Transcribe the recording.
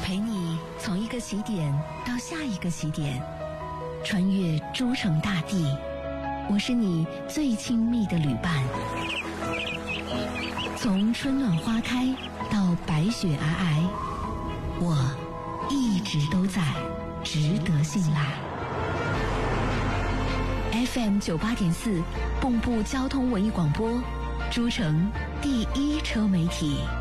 陪你从一个起点到下一个起点，穿越诸城大地。我是你最亲密的旅伴，从春暖花开到白雪皑皑，我一直都在，值得信赖。FM 98.4，蚌埠交通文艺广播，诸城第一车媒体。